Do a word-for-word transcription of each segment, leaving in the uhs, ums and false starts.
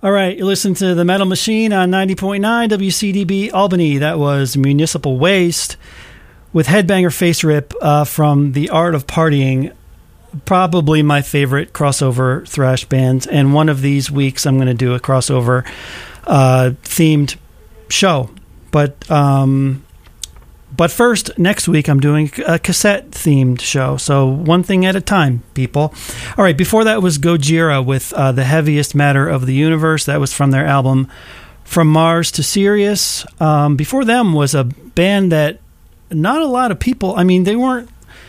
All right, you listen to The Metal Machine on ninety point nine W C D B Albany. That was Municipal Waste with Headbanger Face Rip uh, from The Art of Partying. Probably my favorite crossover thrash bands. And one of these weeks I'm going to do a crossover uh, themed show. But um, but first, next week I'm doing a cassette themed show. So one thing at a time, people. All right, before that was Gojira with uh, The Heaviest Matter of the Universe. That was from their album From Mars to Sirius. Um, before them was a band that not a lot of people, I mean, they weren't,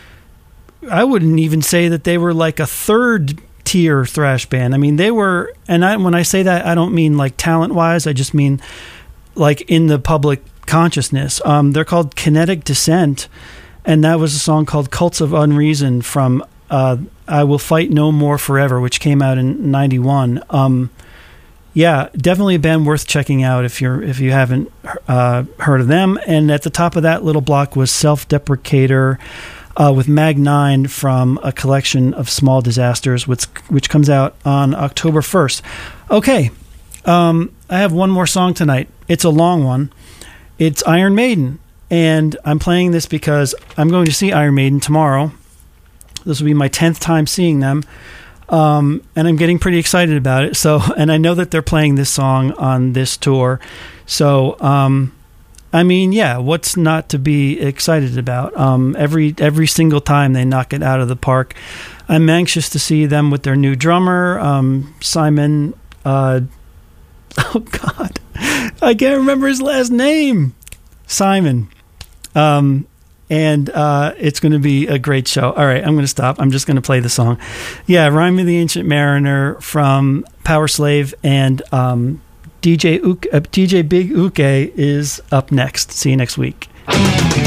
I wouldn't even say that they were like a third tier thrash band. I mean, they were, and I, when I say that, I don't mean like talent wise. I just mean like in the public consciousness. Um, they're called Kinetic Descent, and that was a song called Cults of Unreason from uh, I Will Fight No More Forever, which came out in ninety-one. Um, yeah, definitely a band worth checking out if you're if you haven't uh, heard of them. And at the top of that little block was Self-Deprecator uh, with Mag nine from a collection of Small Disasters, which which comes out on October first. Okay, um, I have one more song tonight. It's a long one. It's Iron Maiden, and I'm playing this because I'm going to see Iron Maiden tomorrow. This will be my tenth time seeing them, um, and I'm getting pretty excited about it. So, and I know that they're playing this song on this tour. So, um, I mean, yeah, what's not to be excited about? Um, every every single time they knock it out of the park. I'm anxious to see them with their new drummer, um, Simon. Uh, oh God, I can't remember his last name. Simon. Um, and uh, it's going to be a great show. All right, I'm going to stop. I'm just going to play the song. Yeah, Rhyme of the Ancient Mariner from Power Slave, and um, D J Uke, uh, D J Big Uke is up next. See you next week.